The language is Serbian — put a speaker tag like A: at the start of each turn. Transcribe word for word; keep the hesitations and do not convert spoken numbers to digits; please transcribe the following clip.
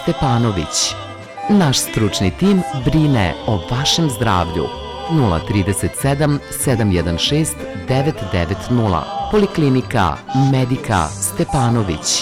A: Stepanović. Naš stručni tim brine o vašem zdravlju. nula tri sedam sedam jedan šest devet devet nula. Poliklinika Medika Stepanović.